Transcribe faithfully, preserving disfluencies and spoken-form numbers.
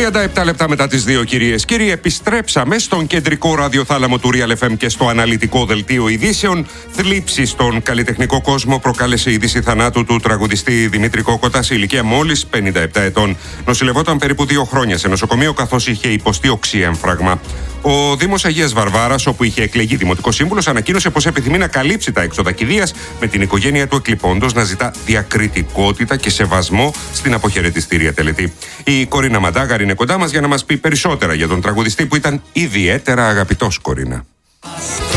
τριάντα επτά λεπτά μετά τις δύο, κυρίες. Κύριοι, επιστρέψαμε στον κεντρικό ραδιοθάλαμο του Real εφ εμ και στο αναλυτικό δελτίο ειδήσεων. Θλίψη στον καλλιτεχνικό κόσμο προκάλεσε η είδηση θανάτου του τραγουδιστή Δημήτρη Κόκοτα σε ηλικία μόλις πενήντα επτά ετών. Νοσηλευόταν περίπου δύο χρόνια σε νοσοκομείο καθώς είχε υποστεί οξύέμφραγμα. Ο Δήμος Αγίας Βαρβάρας, όπου είχε εκλεγεί δημοτικός σύμβουλος, ανακοίνωσε πως επιθυμεί να καλύψει τα έξοδα κηδείας, με την οικογένεια του εκλειπώντος να ζητά διακριτικότητα και σεβασμό στην αποχαιρετιστήρια τελετή. Η Κορίνα Μαντάγαρη είναι κοντά μας για να μας πει περισσότερα για τον τραγουδιστή που ήταν ιδιαίτερα αγαπητός, Κορίνα.